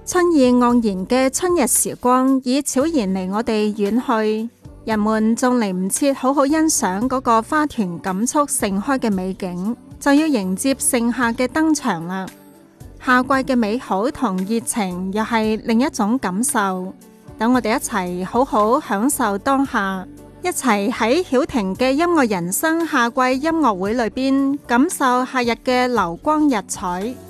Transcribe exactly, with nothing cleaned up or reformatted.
春意盎然嘅春日時光已悄然離我哋遠去，人們仲嚟唔切好好欣賞嗰個花團錦簇盛開嘅美景，就要迎接盛夏嘅登場啦。夏季嘅美好同熱情又係另一種感受。等我哋一齊好好享受當下，一齊喺曉婷嘅音樂人生夏季音樂會裏邊感受夏日嘅流光溢彩。